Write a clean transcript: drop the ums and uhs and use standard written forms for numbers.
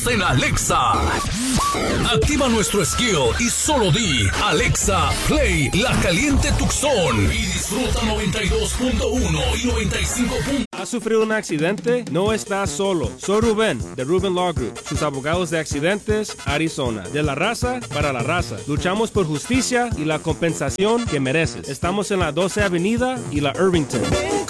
En Alexa. Activa nuestro skill y solo di Alexa, play La Caliente Tucson y disfruta 92.1 y 95. ¿Has sufrido un accidente? No estás solo. Soy Rubén, de Rubén Law Group, sus abogados de accidentes, Arizona. De la raza para la raza. Luchamos por justicia y la compensación que mereces. Estamos en la 12 Avenida y la Irvington.